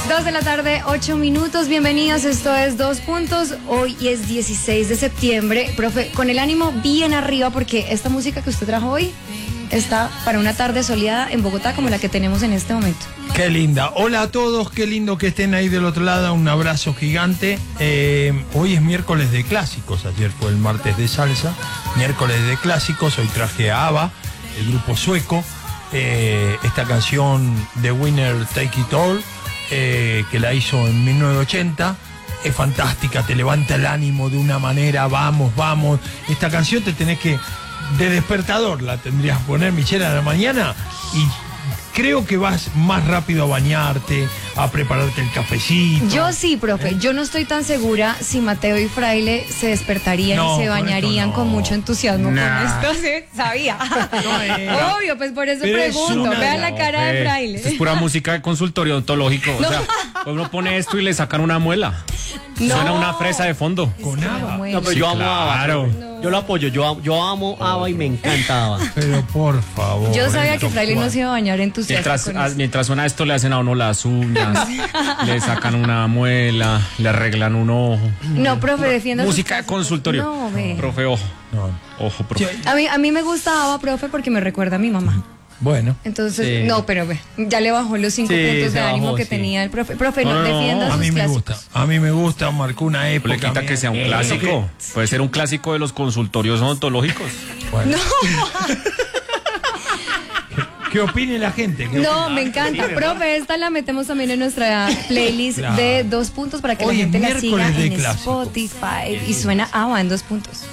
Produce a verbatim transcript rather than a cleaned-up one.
Dos de la tarde, ocho minutos, bienvenidos, esto es Dos Puntos, hoy es dieciséis de septiembre, profe, con el ánimo bien arriba porque esta música que usted trajo hoy está para una tarde soleada en Bogotá como la que tenemos en este momento. Qué linda, hola a todos, qué lindo que estén ahí del otro lado, un abrazo gigante. Eh, hoy es miércoles de clásicos, ayer fue el martes de salsa, miércoles de clásicos, hoy traje a ABBA, el grupo sueco, eh, esta canción The Winner Take It All, Eh, que la hizo en mil novecientos ochenta, es fantástica, te levanta el ánimo de una manera, vamos, vamos. Esta canción te tenés que, de despertador la tendrías que poner, Michelle, a la mañana, y creo que vas más rápido a bañarte, a prepararte el cafecito. Yo sí, profe, ¿Eh? Yo no estoy tan segura si Mateo y Fraile se despertarían no, y se bañarían con, no. con mucho entusiasmo nah. con esto, sí, sabía. No, eh, Obvio, pues por eso Pero pregunto, vean la cara de Fraile. Esto es pura música de consultorio odontológico, no. O sea, uno pone esto y le sacan una muela. No. Suena una fresa de fondo. Con ABBA. No, pero sí, yo amo claro. a ABBA. No. Yo lo apoyo, yo amo, yo amo a ABBA y me encanta ABBA. Pero por favor. Yo sabía que Fraile no se iba a bañar entusiasmo. Mientras, con a, mientras suena esto le hacen a uno las uñas, le sacan una muela, le arreglan un ojo. No, profe, defienda. Música de consultorio. No, ve. Profe, ojo. No. Ojo, profe. A mí, a mí me gusta ABBA, profe, porque me recuerda a mi mamá. Bueno. Entonces, sí. no, pero ve, ya le bajó los cinco sí, puntos de bajó, ánimo que sí. tenía el profe. Profe, no, no, no, defienda no, A sus mí me clásicos. gusta, a mí me gusta, marcó una época. Le quita que sea un eh, clásico. que... Puede ser un clásico de los consultorios odontológicos. Bueno. No. ¿Qué opine la gente? ¿Qué No, opine? me encanta. Sí, Profe, esta la metemos también en nuestra playlist Claro. de Dos Puntos para que Hoy la es gente la siga miércoles de en clásicos. Spotify y suena ABBA en Dos Puntos.